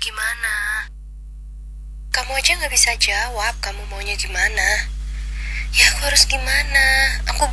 gimana? Kamu aja gak bisa jawab kamu maunya gimana. Ya aku harus gimana? Aku